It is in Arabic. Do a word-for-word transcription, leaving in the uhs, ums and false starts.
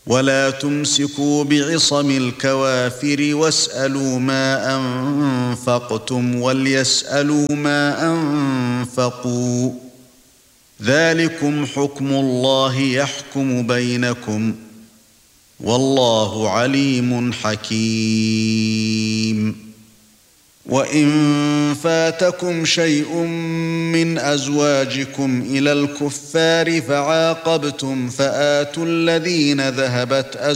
ولا تمسكوا بعصم الكوافر واسألوا ما أنفقتم وليسألوا ما أنفقوا ذلكم حكم الله يحكم بينكم والله عليم حكيم وإن فاتكم شيء من أزواجكم إلى الكفار فعاقبتم فآتوا الذين ذهبت